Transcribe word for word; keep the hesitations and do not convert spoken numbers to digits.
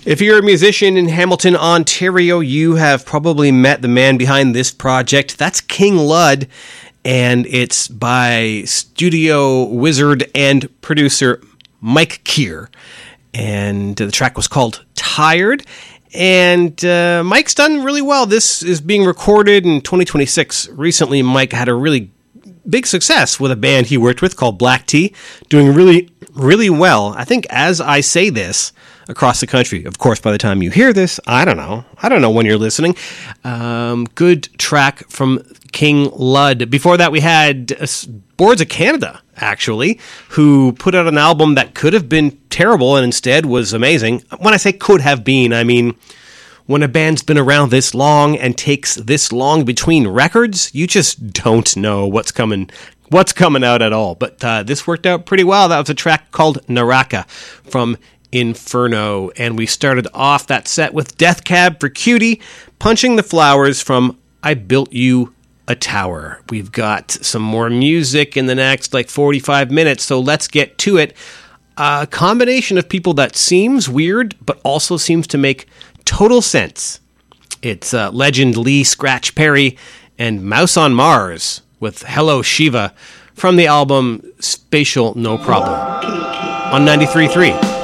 If you're a musician in Hamilton, Ontario, you have probably met the man behind this project. That's King Lud, and it's by studio wizard and producer Mike Keir. And the track was called Tired. And uh, Mike's done really well. This is being recorded in twenty twenty-six. Recently, Mike had a really big success with a band he worked with called Black Tea, doing really, really well. I think as I say this, across the country. Of course, by the time you hear this, I don't know. I don't know when you're listening. Um, good track from King Lud. Before that, we had uh, Boards of Canada, actually, who put out an album that could have been terrible and instead was amazing. When I say could have been, I mean, when a band's been around this long and takes this long between records, you just don't know what's coming what's coming out at all. But uh, this worked out pretty well. That was a track called Naraka from Inferno, and we started off that set with Death Cab for Cutie, Punching the Flowers from I Built You a Tower. We've got some more music in the next like forty-five minutes, so let's get to it. A combination of people that seems weird, but also seems to make total sense. It's uh, legend Lee Scratch Perry and Mouse on Mars with Hello Shiva from the album Spatial No Problem on ninety-three point three.